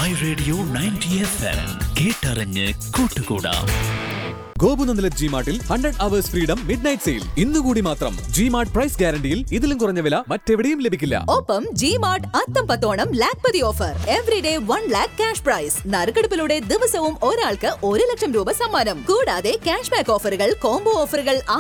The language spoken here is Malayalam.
മൈ റേഡിയോ 90 FM കേട്ടറിഞ്ഞ് കൂട്ടുകൂടാം. ഗോപുനന്ദലത് ജിമാർട്ടിൽ 100 hours ഫ്രീഡം മിഡ്നൈറ്റ് സെയിൽ ഇന്നുകൂടി മാത്രം. ജിമാർട്ട് പ്രൈസ് ഗ്യാരണ്ടിയിൽ ഇതിലും കുറഞ്ഞ വില മറ്റെവിടെയും ലഭിക്കില്ല. ഒപ്പം ജിമാർട്ട് അത്തം പത്തോണം Lakhpati offer. Everyday 1 lakh cash prize. നറുക്കെടുപ്പിലൂടെ ദിവസവും ഒരാൾക്ക് 1 ലക്ഷം രൂപ സമ്മാനം. കൂടാതെ ക്യാഷ് ബാക്ക് ഓഫറുകൾ, കോംബോ ഓഫറുകൾ